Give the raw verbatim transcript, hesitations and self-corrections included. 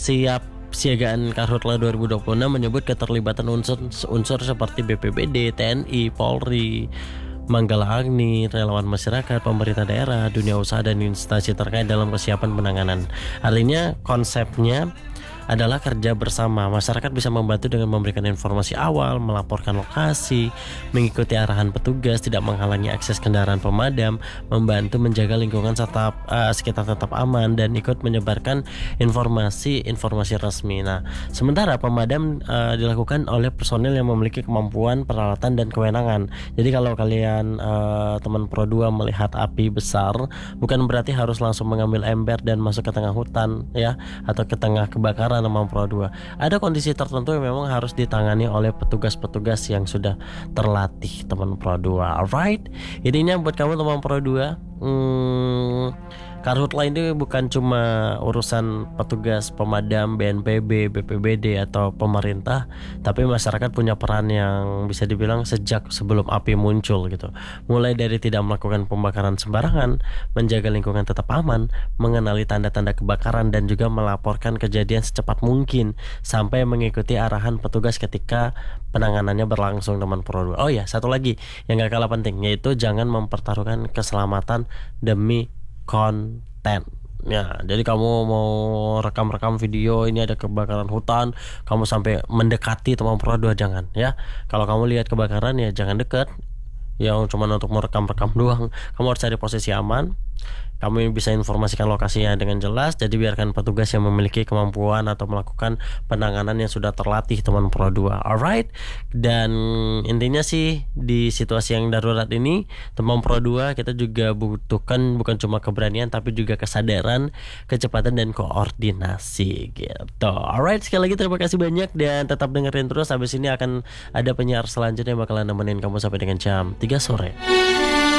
siap siagaan Karhutla dua ribu dua puluh enam menyebut keterlibatan unsur-unsur seperti B P B D, T N I, Polri, Manggala Agni, relawan masyarakat, pemerintah daerah, dunia usaha dan instansi terkait dalam kesiapan penanganan. Artinya konsepnya adalah kerja bersama. Masyarakat bisa membantu dengan memberikan informasi awal, melaporkan lokasi, mengikuti arahan petugas, tidak menghalangi akses kendaraan pemadam, membantu menjaga lingkungan tetap uh, sekitar tetap aman, dan ikut menyebarkan informasi-informasi resmi. Nah, sementara pemadam uh, dilakukan oleh personil yang memiliki kemampuan, peralatan, dan kewenangan. Jadi kalau kalian uh, teman Pro dua melihat api besar, bukan berarti harus langsung mengambil ember dan masuk ke tengah hutan ya, atau ke tengah kebakaran teman Pro dua. Ada kondisi tertentu yang memang harus ditangani oleh petugas-petugas yang sudah terlatih teman Pro dua. Alright, intinya buat kamu teman Pro dua, hmm, Karhutla ini bukan cuma urusan petugas pemadam, B N P B, B P B D atau pemerintah, tapi masyarakat punya peran yang bisa dibilang sejak sebelum api muncul gitu. Mulai dari tidak melakukan pembakaran sembarangan, menjaga lingkungan tetap aman, mengenali tanda-tanda kebakaran, dan juga melaporkan kejadian secepat mungkin sampai mengikuti arahan petugas ketika penanganannya berlangsung teman Pro dua. Oh ya, satu lagi yang gak kalah penting, yaitu jangan mempertaruhkan keselamatan demi konten. Ya, jadi kamu mau rekam-rekam video ini ada kebakaran hutan, kamu sampai mendekati teman Pro dua, jangan ya. Kalau kamu lihat kebakaran ya jangan dekat. Yang cuma untuk merekam-rekam doang. Kamu harus cari posisi aman. Kamu bisa informasikan lokasinya dengan jelas. Jadi biarkan petugas yang memiliki kemampuan atau melakukan penanganan yang sudah terlatih teman Pro dua. Alright. Dan intinya sih di situasi yang darurat ini teman Pro dua kita juga butuhkan bukan cuma keberanian tapi juga kesadaran, kecepatan, dan koordinasi gitu. Alright, sekali lagi terima kasih banyak dan tetap dengerin terus. Habis ini akan ada penyiar selanjutnya yang bakalan nemenin kamu sampai dengan jam tiga sore.